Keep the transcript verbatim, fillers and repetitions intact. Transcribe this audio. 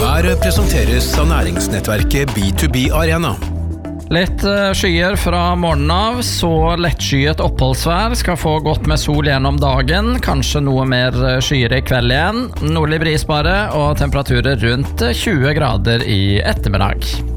Været presenteres av næringsnettverket B to B Arena. Litt skyer fra morgenen av, så lettskyet oppholdsvær skal få godt med sol gjennom dagen, kanskje noe mer skyer i kveld igjen, nordlig bris bare, og temperaturer rundt tjue grader i ettermiddag.